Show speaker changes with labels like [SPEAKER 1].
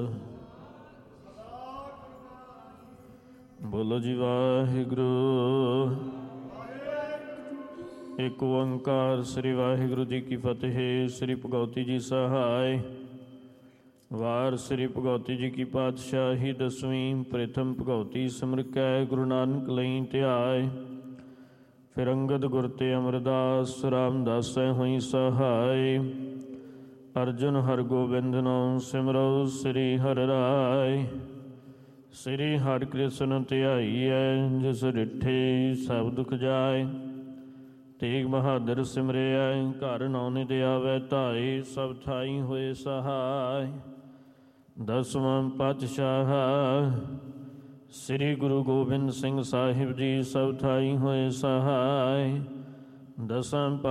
[SPEAKER 1] ਬੋਲੋ ਜੀ ਵਾਹਿਗੁਰੂ। ਇੱਕ ਓੰਕਾਰ ਸ੍ਰੀ ਵਾਹਿਗੁਰੂ ਜੀ ਕੀ ਫਤਿਹ। ਸ੍ਰੀ ਭਗਉਤੀ ਜੀ ਸਹਾਇ। ਵਾਰ ਸ੍ਰੀ ਭਗਉਤੀ ਜੀ ਕੀ ਪਾਤਸ਼ਾਹੀ ਦਸਵੀਂ। ਪ੍ਰਥਮ ਭਗਉਤੀ ਸਿਮਰ ਕੈ ਗੁਰੂ ਨਾਨਕ ਲਈ ਧਿਆਏ। ਫਿਰ ਅੰਗਦ ਗੁਰ ਤੇ ਅਮਰਦਾਸ ਰਾਮਦਾਸੈ ਹੋਈ ਸਹਾਇ। ਅਰਜੁਨ ਹਰਗੋਬਿੰਦ ਨਾਮ ਸਿਮਰਉ ਸ੍ਰੀ ਹਰਿ ਰਾਇ। ਸ੍ਰੀ ਹਰਿ ਕ੍ਰਿਸ਼ਨ ਧਿਆਈਐ ਜਿਸ ਡਿਠੇ ਸਭ ਦੁਖ ਜਾਏ। ਤੇਗ ਬਹਾਦਰ ਸਿਮਰਿਐ ਘਰ ਨੌ ਨਿਧ ਆਵੈ ਧਾਇ। ਸਭ ਥਾਈ ਹੋਏ ਸਹਾਇ। ਦਸਵਾਂ ਪਾਤਸ਼ਾਹ ਸ੍ਰੀ ਗੁਰੂ ਗੋਬਿੰਦ ਸਿੰਘ ਸਾਹਿਬ ਜੀ ਸਭ ਥਾਈ ਹੋਏ ਸਹਾਇ। ਦਸਾਂ